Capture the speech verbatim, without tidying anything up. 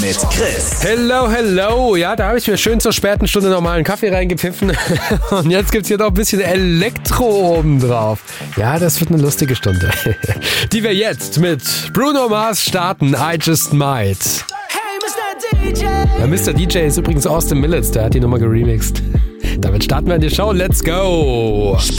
mit Chris. Hello, hello. Ja, da habe ich mir schön zur späten Stunde normalen Kaffee reingepfiffen. Und jetzt gibt's hier noch ein bisschen Elektro obendrauf. Ja, das wird eine lustige Stunde. Die wir jetzt mit Bruno Mars starten. I Just Might. Hey, Mister D J. Ja, Mister D J ist übrigens Austin Millets. Der hat die Nummer geremixed. Damit starten wir in die Show. Let's go.